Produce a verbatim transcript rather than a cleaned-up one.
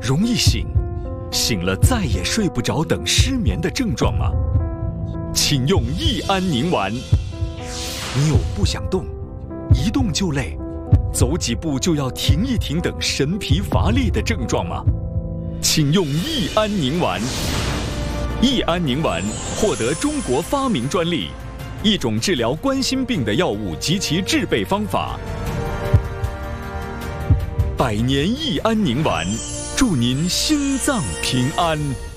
容易醒，醒了再也睡不着等失眠的症状吗？请用益安宁丸。你有不想动，一动就累，走几步就要停一停等神疲乏力的症状吗？请用益安宁丸。益安宁丸获得中国发明专利，一种治疗冠心病的药物及其制备方法。百年益安宁丸，祝您心脏平安。